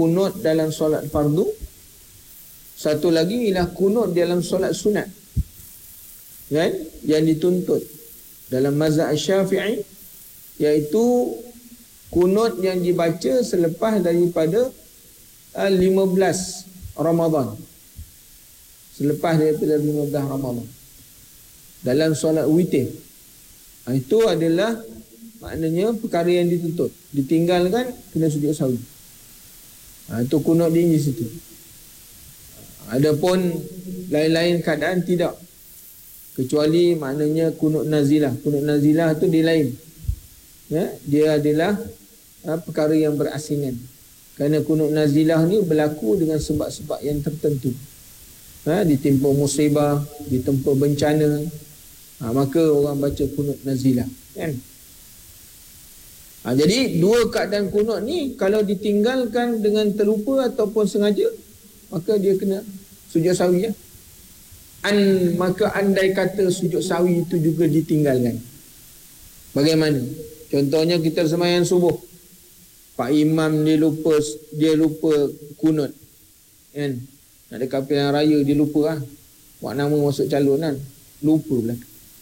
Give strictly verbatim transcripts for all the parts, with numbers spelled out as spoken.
kunut dalam solat fardu, satu lagi ialah kunut dalam solat sunat, kan, yang dituntut dalam mazhab Syafi'i, iaitu kunut yang dibaca selepas daripada uh, lima belas Ramadan, selepas daripada lima belas Ramadan dalam solat witir. Ha, itu adalah maknanya perkara yang dituntut. Ditinggalkan kena sujud sahwi. Ha, itu kunut dia di situ. Adapun lain-lain keadaan tidak, kecuali maknanya kunut nazilah. Kunut nazilah tu dia lain, ya, dia adalah ha, perkara yang berasingan. Kerana kunut nazilah ni berlaku dengan sebab-sebab yang tertentu. Ha, ditimpa musibah, ditimpa bencana, ha, maka orang baca kunut nazilah, kan? Ha, jadi dua keadaan kunut ni kalau ditinggalkan dengan terlupa ataupun sengaja, maka dia kena sujud sahwi, ya? An, maka andai kata sujud sahwi itu juga ditinggalkan, bagaimana? Contohnya kita sembahyang subuh, Pak Imam dia lupa dia lupa kunut, kan? Nak dekat pilihan raya dia lupa, ah, buat nama masuk calon, kan? Lupa pula.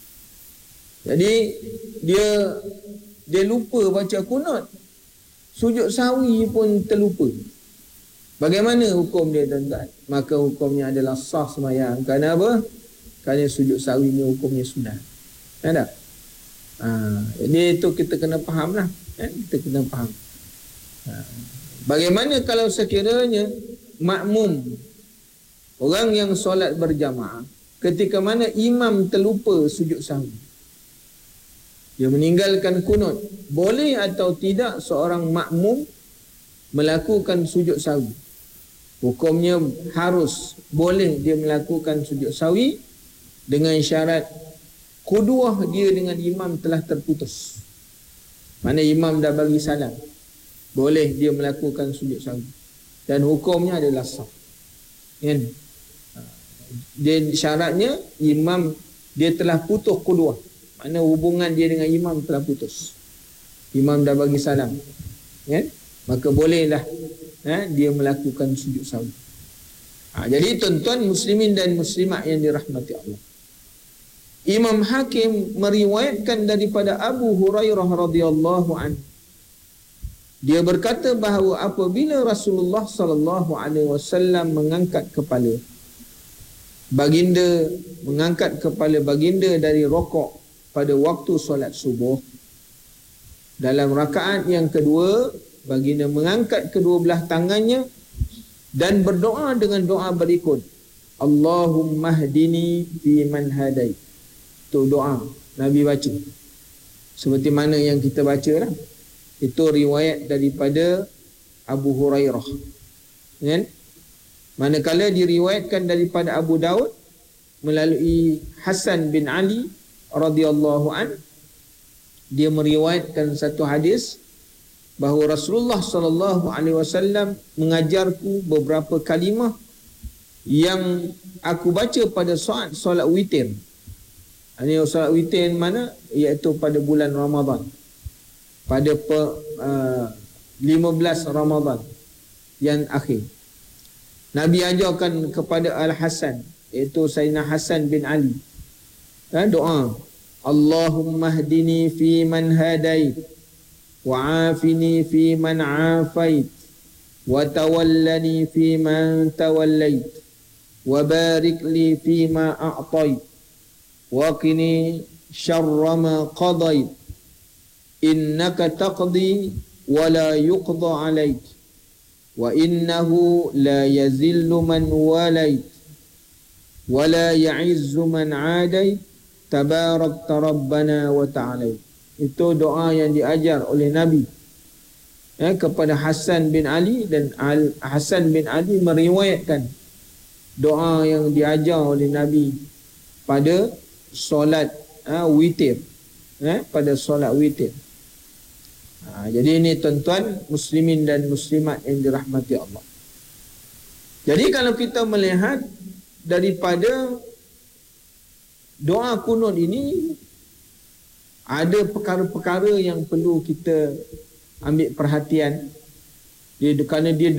Jadi dia dia lupa baca kunut, sujud sahwi pun terlupa. Bagaimana hukum dia, tuan-tuan? Maka hukumnya adalah sah sembahyang. Kerana apa? Kerana sujud sahwi ni hukumnya sunat. Ada? Ha, jadi itu kita kena faham lah, eh? Kita kena faham. Ha. Bagaimana kalau sekiranya makmum, orang yang solat berjamaah, ketika mana imam terlupa sujud sahwi, dia meninggalkan kunut, boleh atau tidak seorang makmum melakukan sujud sahwi? Hukumnya harus, boleh dia melakukan sujud sahwi dengan syarat kuduah dia dengan imam telah terputus. Mana imam dah bagi salam, boleh dia melakukan sujud sahwi, dan hukumnya adalah sah, kan? Dia syaratnya imam dia telah putus kuduah, makna hubungan dia dengan imam telah putus. Imam dah bagi salam, kan? Maka bolehlah, ha, dia melakukan sujud sahwi. Ha, jadi tuan-tuan muslimin dan muslimat yang dirahmati Allah, Imam Hakim meriwayatkan daripada Abu Hurairah radhiyallahu anhu, dia berkata bahawa apabila Rasulullah sallallahu alaihi wasallam mengangkat kepala baginda, mengangkat kepala baginda dari rokok pada waktu solat subuh, dalam rakaat yang kedua baginda mengangkat kedua belah tangannya dan berdoa dengan doa berikut, Allahumma hdini fi man hadait. Itu doa Nabi baca seperti mana yang kita baca lah. Itu riwayat daripada Abu Hurairah, kan? Manakala diriwayatkan daripada Abu Daud melalui Hasan bin Ali radhiyallahu an, dia meriwayatkan satu hadis bahawa Rasulullah sallallahu alaihi wasallam mengajarku beberapa kalimah yang aku baca pada saat solat witir. Ini solat witir mana? Iaitu pada bulan Ramadan, pada pe, uh, lima belas Ramadan yang akhir. Nabi ajarkan kepada Al-Hasan, iaitu Sayyidina Hasan bin Ali, ha, doa, Allahumma hdini fi man hadait, wa afini fi man afait, wa tawallani fi man tawallait, wa barik li fi ma a'tait, wa qini syarra ma qadait, innaka taqdi wa la yuqda alaik, wa innahu la yazillu man walait, wa la ya'izzu man adait, tabarakta rabbana wa ta'ala. Itu doa yang diajar oleh Nabi, ya, kepada Hasan bin Ali, dan Al Hasan bin Ali meriwayatkan doa yang diajar oleh Nabi pada solat ha, witir, ya, pada solat witir. Ha, jadi ini tuan-tuan muslimin dan muslimat yang dirahmati Allah. Jadi kalau kita melihat daripada doa kunut ini, ada perkara-perkara yang perlu kita ambil perhatian. Dia, kerana dia